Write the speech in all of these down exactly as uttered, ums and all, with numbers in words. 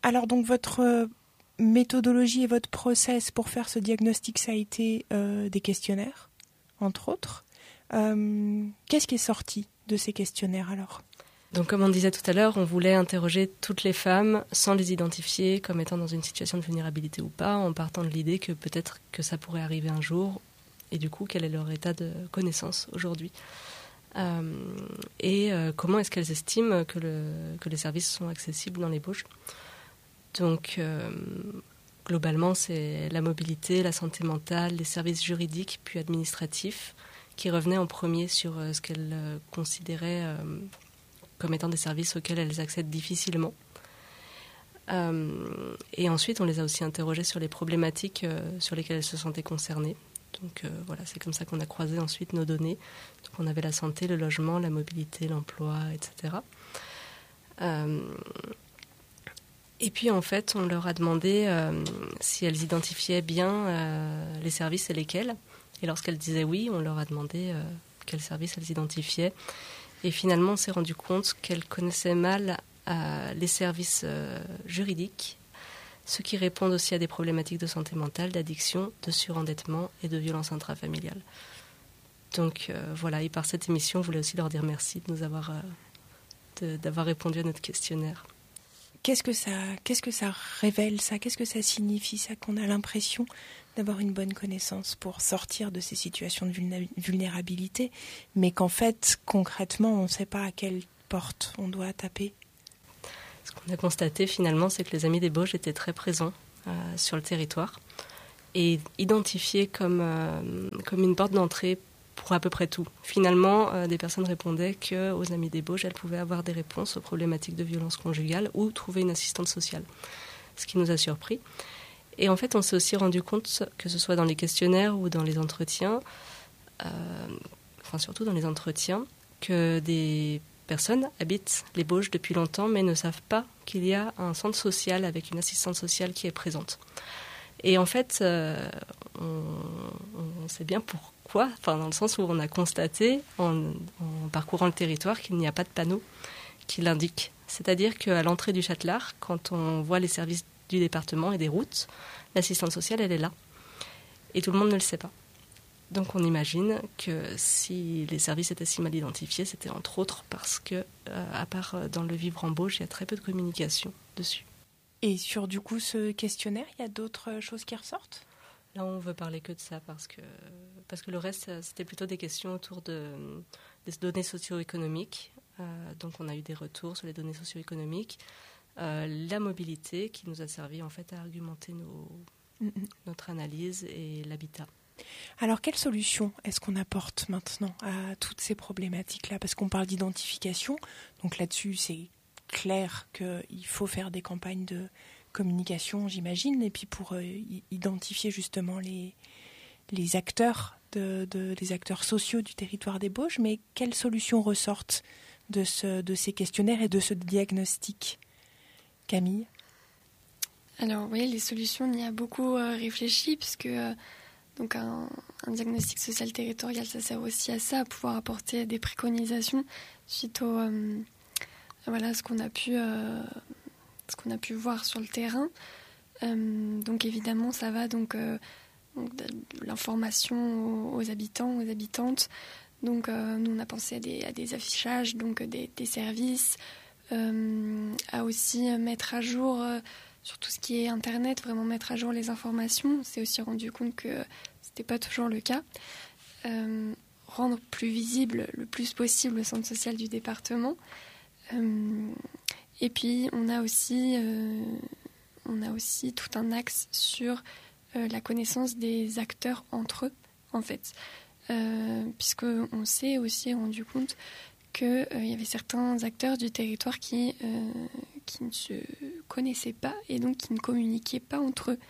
Alors donc votre euh, méthodologie et votre process pour faire ce diagnostic, ça a été euh, des questionnaires, entre autres. Euh, qu'est-ce qui est sorti de ces questionnaires alors ? Donc comme on disait tout à l'heure, on voulait interroger toutes les femmes sans les identifier comme étant dans une situation de vulnérabilité ou pas, en partant de l'idée que peut-être que ça pourrait arriver un jour, et du coup quel est leur état de connaissance aujourd'hui. Euh, et euh, comment est-ce qu'elles estiment que, le, que les services sont accessibles dans les Bauges. Donc euh, globalement c'est la mobilité, la santé mentale, les services juridiques puis administratifs qui revenaient en premier sur euh, ce qu'elles euh, considéraient euh, comme étant des services auxquels elles accèdent difficilement. Euh, et ensuite, on les a aussi interrogées sur les problématiques euh, sur lesquelles elles se sentaient concernées. Donc euh, voilà, c'est comme ça qu'on a croisé ensuite nos données. Donc on avait la santé, le logement, la mobilité, l'emploi, et cetera. Euh, et puis en fait, on leur a demandé euh, si elles identifiaient bien euh, les services et lesquels. Et lorsqu'elles disaient oui, on leur a demandé euh, quels services elles identifiaient. Et finalement, on s'est rendu compte qu'elles connaissaient mal euh, les services euh, juridiques, ceux qui répondent aussi à des problématiques de santé mentale, d'addiction, de surendettement et de violence intrafamiliale. Donc euh, voilà, et par cette émission, je voulais aussi leur dire merci de nous avoir, euh, de, d'avoir répondu à notre questionnaire. Qu'est-ce que ça, qu'est-ce que ça révèle, ça ? Qu'est-ce que ça signifie, ça, qu'on a l'impression d'avoir une bonne connaissance pour sortir de ces situations de vulnérabilité, mais qu'en fait, concrètement, on ne sait pas à quelle porte on doit taper ? Ce qu'on a constaté, finalement, c'est que les Amis des Bauges étaient très présents euh, sur le territoire et identifiés comme, euh, comme une porte d'entrée pour à peu près tout. Finalement, euh, des personnes répondaient qu'aux Amis des Bauges, elles pouvaient avoir des réponses aux problématiques de violence conjugale ou trouver une assistante sociale, ce qui nous a surpris. Et en fait, on s'est aussi rendu compte, que ce soit dans les questionnaires ou dans les entretiens, euh, enfin surtout dans les entretiens, que des personnes habitent les Bauges depuis longtemps mais ne savent pas qu'il y a un centre social avec une assistante sociale qui est présente. Et en fait, euh, on, on sait bien pourquoi, enfin dans le sens où on a constaté en, en parcourant le territoire qu'il n'y a pas de panneau qui l'indique. C'est-à-dire qu'à l'entrée du Châtelard, quand on voit les services du département et des routes, l'assistante sociale, elle est là. Et tout le monde ne le sait pas. Donc on imagine que si les services étaient si mal identifiés, c'était entre autres parce que, euh, à part dans le Vivre en Bauges, il y a très peu de communication dessus. Et sur du coup ce questionnaire, il y a d'autres choses qui ressortent ? Là, on veut parler que de ça parce que, parce que le reste, c'était plutôt des questions autour de, des données socio-économiques. Euh, donc on a eu des retours sur les données socio-économiques. Euh, la mobilité qui nous a servi en fait à argumenter nos, mm-hmm. notre analyse et l'habitat. Alors, quelle solution est-ce qu'on apporte maintenant à toutes ces problématiques-là ? Parce qu'on parle d'identification, donc là-dessus, c'est clair qu'il faut faire des campagnes de communication, j'imagine, et puis pour euh, identifier justement les, les acteurs, de, de, les acteurs sociaux du territoire des Bauges. Mais quelles solutions ressortent de, ce, de ces questionnaires et de ce diagnostic ? Camille ? Alors oui, les solutions, on y a beaucoup euh, réfléchi, puisque euh, donc un, un diagnostic social territorial, ça sert aussi à ça, à pouvoir apporter des préconisations suite au, euh, voilà, ce qu'on a pu, euh, ce qu'on a pu voir sur le terrain. Euh, donc évidemment, ça va donc, euh, donc de l'information aux, aux habitants, aux habitantes. Donc euh, nous, on a pensé à des, à des affichages, donc des, des services, euh, à aussi mettre à jour euh, sur tout ce qui est Internet, vraiment mettre à jour les informations. On s'est aussi rendu compte que ce n'était pas toujours le cas. Euh, rendre plus visible le plus possible le centre social du département. Euh, et puis, on a aussi, euh, on a aussi tout un axe sur euh, la connaissance des acteurs entre eux, en fait. Euh, puisqu'on s'est aussi rendu compte qu'il euh, y avait certains acteurs du territoire qui, euh, qui ne se connaissaient pas et donc qui ne communiquaient pas entre eux.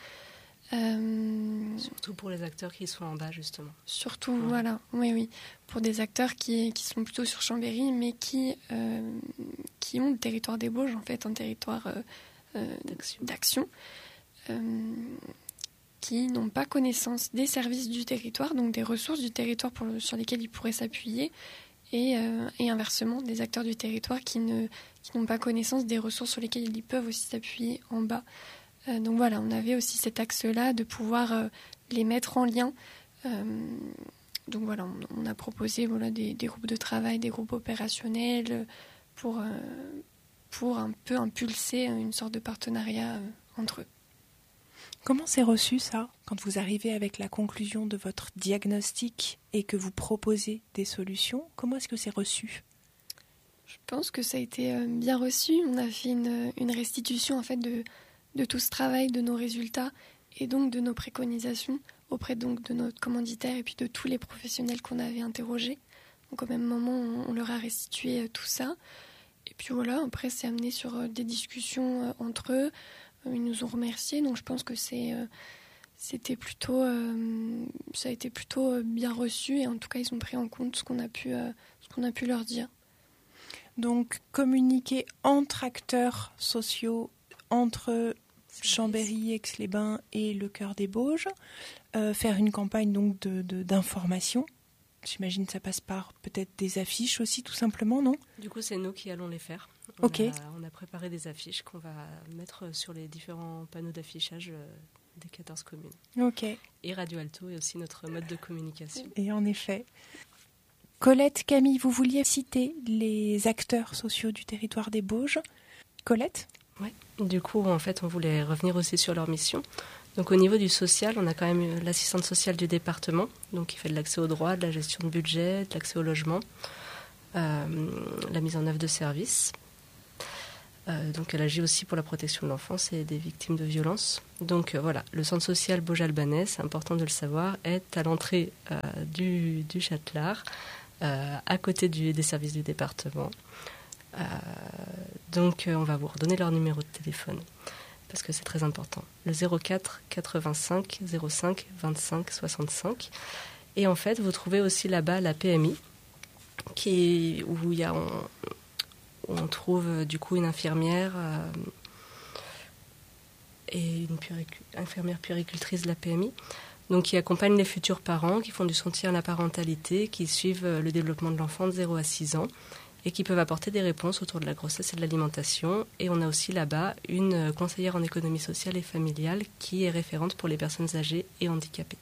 Euh, surtout pour les acteurs qui sont en bas, justement. Surtout, ouais. voilà, oui, oui. Pour des acteurs qui, qui sont plutôt sur Chambéry, mais qui, euh, qui ont le territoire des Bauges, en fait, un territoire euh, euh, d'action, d'action euh, qui n'ont pas connaissance des services du territoire, donc des ressources du territoire pour le, sur lesquelles ils pourraient s'appuyer, et, euh, et inversement des acteurs du territoire qui, ne, qui n'ont pas connaissance des ressources sur lesquelles ils peuvent aussi s'appuyer en bas. Euh, donc voilà, on avait aussi cet axe-là de pouvoir euh, les mettre en lien. Euh, donc voilà, on, on a proposé voilà, des, des groupes de travail, des groupes opérationnels pour, euh, pour un peu impulser une sorte de partenariat euh, entre eux. Comment c'est reçu ça, quand vous arrivez avec la conclusion de votre diagnostic et que vous proposez des solutions? Comment est-ce que c'est reçu? Je pense que ça a été bien reçu. On a fait une, une restitution en fait, de, de tout ce travail, de nos résultats et donc de nos préconisations auprès donc, de notre commanditaire et puis de tous les professionnels qu'on avait interrogés. Donc au même moment, on, on leur a restitué tout ça. Et puis voilà, après c'est amené sur des discussions entre eux. Ils nous ont remerciés, donc je pense que c'est, euh, c'était plutôt, euh, ça a été plutôt bien reçu et en tout cas ils ont pris en compte ce qu'on a pu, euh, ce qu'on a pu leur dire. Donc communiquer entre acteurs sociaux, entre Chambéry, Aix-les-Bains et le Cœur des Bauges, euh, faire une campagne donc de, de, d'information. J'imagine que ça passe par peut-être des affiches aussi, tout simplement, non? Du coup, c'est nous qui allons les faire. On, Ok. a, on a préparé des affiches qu'on va mettre sur les différents panneaux d'affichage des quatorze communes. Ok. Et Radio Alto est aussi notre mode de communication. Et en effet. Colette, Camille, vous vouliez citer les acteurs sociaux du territoire des Bauges. Colette? Oui. Du coup, en fait, on voulait revenir aussi sur leur mission. Donc au niveau du social, on a quand même l'assistante sociale du département, donc qui fait de l'accès au droit, de la gestion de budget, de l'accès au logement, euh, la mise en œuvre de services. Euh, donc elle agit aussi pour la protection de l'enfance et des victimes de violences. Donc euh, voilà, le centre social Bauges-Albanais, c'est important de le savoir, est à l'entrée euh, du, du Châtelard, euh, à côté du, des services du département. Euh, donc euh, on va vous redonner leur numéro de téléphone, parce que c'est très important. Le zéro quatre quatre-vingt-cinq zéro cinq vingt-cinq soixante-cinq. Et en fait, vous trouvez aussi là-bas la P M I, qui, où, il y a, on, où on trouve du coup une infirmière euh, et une puéricu, infirmière puéricultrice de la P M I, donc qui accompagnent les futurs parents, qui font du soutien à la parentalité, qui suivent le développement de l'enfant de zéro à six ans, et qui peuvent apporter des réponses autour de la grossesse et de l'alimentation. Et on a aussi là-bas une conseillère en économie sociale et familiale qui est référente pour les personnes âgées et handicapées.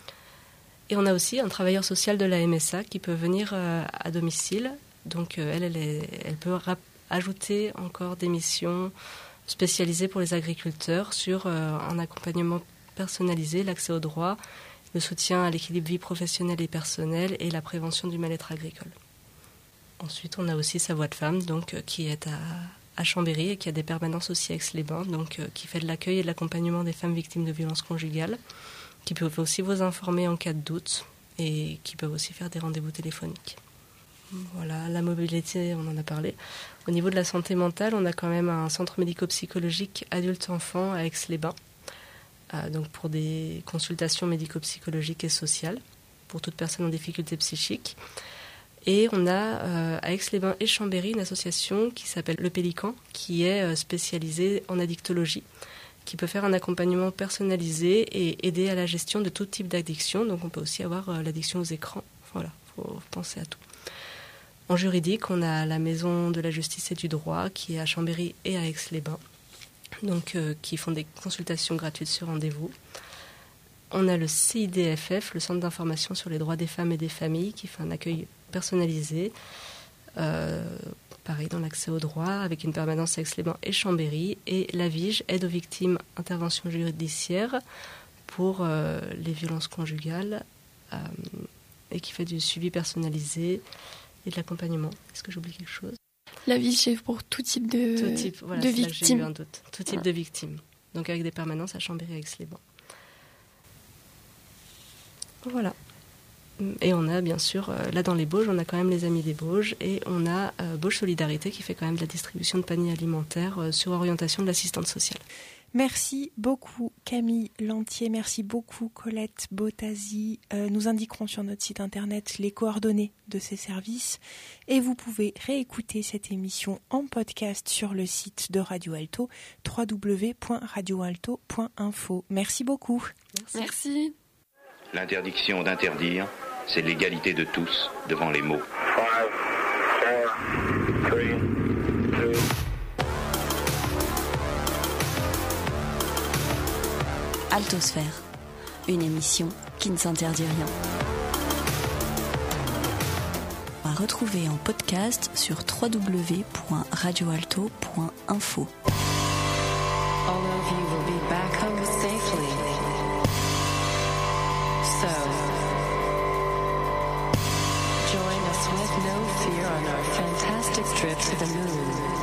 Et on a aussi un travailleur social de la M S A qui peut venir euh, à domicile. Donc euh, elle, elle, est, elle peut rap- ajouter encore des missions spécialisées pour les agriculteurs sur euh, un accompagnement personnalisé, l'accès aux droits, le soutien à l'équilibre vie professionnelle et personnelle et la prévention du mal-être agricole. Ensuite, on a aussi Sa Voix de Femme, donc, euh, qui est à, à Chambéry et qui a des permanences aussi à Aix-les-Bains, donc, euh, qui fait de l'accueil et de l'accompagnement des femmes victimes de violences conjugales, qui peuvent aussi vous informer en cas de doute et qui peuvent aussi faire des rendez-vous téléphoniques. Voilà, la mobilité, on en a parlé. Au niveau de la santé mentale, on a quand même un centre médico-psychologique adulte-enfant à Aix-les-Bains, euh, donc pour des consultations médico-psychologiques et sociales pour toute personne en difficulté psychique. Et on a euh, à Aix-les-Bains et Chambéry une association qui s'appelle Le Pélican, qui est euh, spécialisée en addictologie, qui peut faire un accompagnement personnalisé et aider à la gestion de tout type d'addiction. Donc on peut aussi avoir euh, l'addiction aux écrans. Voilà, il faut penser à tout. En juridique, on a la Maison de la Justice et du Droit, qui est à Chambéry et à Aix-les-Bains, donc euh, qui font des consultations gratuites sur rendez-vous. On a le C I D F F, le Centre d'information sur les droits des femmes et des familles, qui fait un accueil personnalisé, euh, pareil dans l'accès aux droits, avec une permanence à Aix-les-Bains et Chambéry. Et la Vige, aide aux victimes, intervention judiciaire pour euh, les violences conjugales, euh, et qui fait du suivi personnalisé et de l'accompagnement. Est-ce que j'oublie quelque chose? La Vige, c'est pour tout type de, tout type, voilà, de c'est là que victimes. J'ai eu un doute. Tout type ah. de victimes. Donc avec des permanences à Chambéry et Aix-les-Bains. Voilà. Et on a bien sûr, euh, là dans les Bauges, on a quand même les Amis des Bauges et on a euh, Bauges Solidarité qui fait quand même de la distribution de paniers alimentaires euh, sur orientation de l'assistante sociale. Merci beaucoup Camille Lantier, merci beaucoup Colette Bottasi. Euh, nous indiquerons sur notre site internet les coordonnées de ces services et vous pouvez réécouter cette émission en podcast sur le site de Radio Alto, w w w point radio alto point info. Merci beaucoup. Merci. Merci. L'interdiction d'interdire, c'est l'égalité de tous devant les maux. Five, Altosphère, une émission qui ne s'interdit rien. À retrouver en podcast sur w w w point radio alto point info. All of you will be back home safely. So, join us with no fear on our fantastic trip to the moon.